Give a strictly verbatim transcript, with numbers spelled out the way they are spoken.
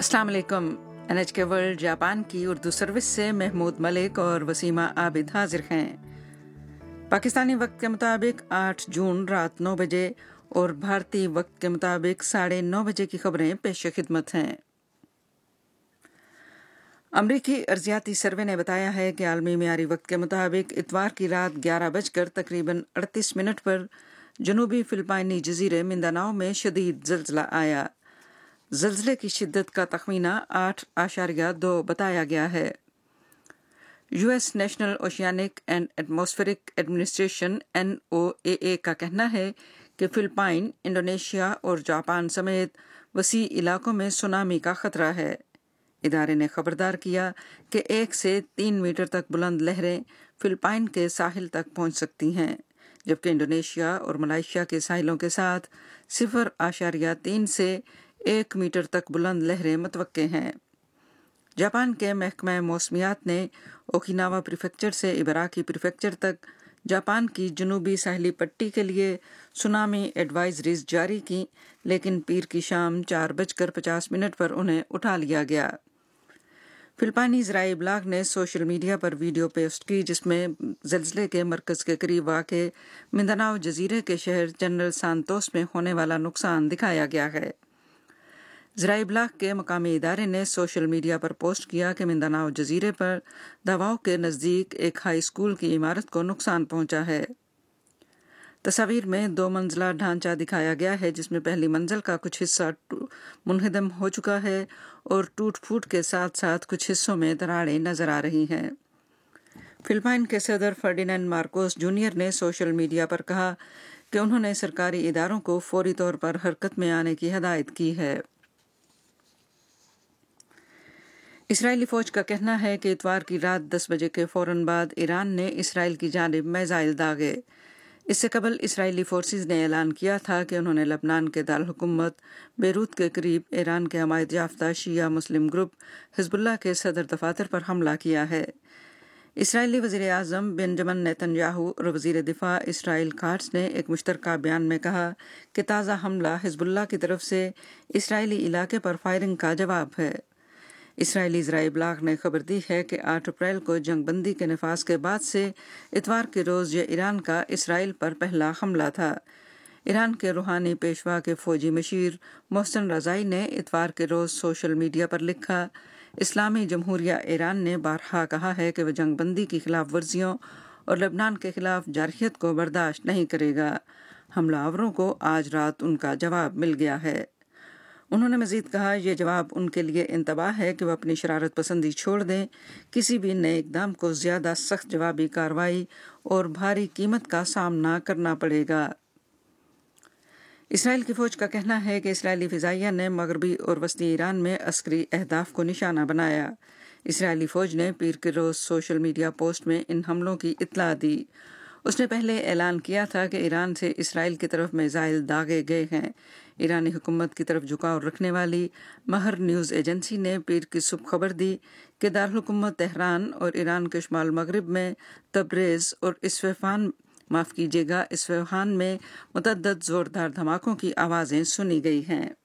अस्सलाम वालेकुम। N H के वर्ल्ड जापान की उर्दू सर्विस से महमूद मलिक और वसीमा आबिद हाजिर हैं। पाकिस्तानी वक्त के मुताबिक आठ जून रात नौ बजे और भारतीय वक्त के मुताबिक साढ़े नौ बजे की खबरें पेश खिदमत हैं। अमरीकी अर्जियाती सर्वे ने बताया है कि आलमी मियारी वक्त के मुताबिक इतवार की रात ग्यारह बजकर तकरीबन अड़तीस मिनट पर जनूबी फिलिपाइनी जजीरे मिंदानाओ में शदीद जल्जला आया। जल्जले की शिद्दत का तखमीना आठ आशारिया दो बताया गया है। US national oceanic and atmospheric administration N O ए ए का कहना है कि फिलिपाइन, इंडोनेशिया और जापान समेत वसी इलाकों में सुनामी का खतरा है। इदारे ने खबरदार किया कि एक से तीन मीटर तक बुलंद लहरें फिलिपाइन के साहिल तक पहुंच सकती हैं, जबकि इंडोनेशिया और मलाइशिया के साहिलों के साथ सिफर आशारिया तीन से एक मीटर तक बुलंद लहरें मुतवक्के हैं। जापान के महकमा मौसमियात ने ओकिनावा प्रीफेक्चर से इबाराकी प्रीफेक्चर तक जापान की जनूबी साहली पट्टी के लिए सुनामी एडवाइजरीज जारी की, लेकिन पीर की शाम चार बजकर पचास मिनट पर उन्हें उठा लिया गया। फिलिपाइनी ज़राई इबलाग ने सोशल मीडिया पर वीडियो पोस्ट की, जिसमें ज़ल्ज़ले के मरकज़ के करीब वाक़े मिंदानाओ जजीरे के शहर जनरल सांतोस में होने वाला नुकसान दिखाया गया है। ज़राई इबलाग के मकामी इदारे ने सोशल मीडिया पर पोस्ट किया कि मिंदानाओ जजीरे पर दवाओं के नज़दीक एक हाई स्कूल की इमारत को नुकसान पहुंचा है। तस्वीर में दो मंजिला ढांचा दिखाया गया है, जिसमें पहली मंजिल का कुछ हिस्सा मुनहदम हो चुका है और टूट फूट के साथ साथ कुछ हिस्सों में दरारें नजर आ रही हैं। फिलिपाइन के सदर फर्डिनेंड मार्कोस जूनियर ने सोशल मीडिया पर कहा कि उन्होंने सरकारी इदारों को फौरी तौर पर हरकत में आने की हिदायत की है। इसराइली फौज का कहना है कि इतवार की रात दस बजे के फौरन बाद ईरान ने इसराइल की जानिब मिसाइल दागे। इससे कबल इसराइली फोर्सेस ने ऐलान किया था कि उन्होंने लबनान के दारुल हुकूमत बेरूत के करीब ईरान के हमायत याफ्ता शिया मुस्लिम ग्रुप हिजबुल्लाह के सदर दफातर पर हमला किया है। इसराइली वज़ीर आज़म बेंजामिन नेतन्याहू और वज़ीर दिफा इसराइल काट्स ने एक मुश्तरका बयान में कहा कि ताज़ा हमला हिजबुल्लाह की तरफ से इसराइली इलाके पर फायरिंग का जवाब है। इसराइली ज़राई इबलाग ने खबर दी है कि आठ अप्रैल को जंगबंदी के नफाज के बाद से इतवार के रोज़ ये ईरान का इसराइल पर पहला हमला था। ईरान के रूहानी पेशवा के फौजी मशीर मोहसिन रज़ाई ने इतवार के रोज़ सोशल मीडिया पर लिखा, इस्लामी जमहूरिया ईरान ने बारहा कहा है कि वह जंगबंदी की खिलाफ वर्जियों और लबनान के खिलाफ जारहियत को बर्दाश्त नहीं करेगा। हमलावरों को आज रात उनका जवाब मिल गया है। उन्होंने मजीद कहा, यह जवाब उनके लिए इंतबाह है कि वह अपनी शरारत पसंदी छोड़ दें। किसी भी नए इकदाम को ज़्यादा सख्त जवाबी कार्रवाई और भारी कीमत का सामना करना पड़ेगा। इसराइल की फ़ौज का कहना है कि इसराइली फ़िज़ाइया ने मगरबी और वस्ती ईरान में अस्करी अहदाफ को निशाना बनाया। इसराइली फ़ौज ने पीर के रोज़ सोशल मीडिया पोस्ट में इन हमलों की इत्तला दी। उसने पहले ऐलान किया था कि ईरान से इसराइल की तरफ मिसाइल दागे गए हैं। ईरानी हुकूमत की तरफ झुकाव रखने वाली महर न्यूज़ एजेंसी ने पीर की सुबह खबर दी कि दारुल हुकूमत तेहरान और ईरान के शुमाल मगरिब में तब्रेज़ और इस्फ़हान माफ़ कीजिएगा इस्फ़हान में मुतअद्दिद ज़ोरदार धमाकों की आवाज़ें सुनी गई हैं।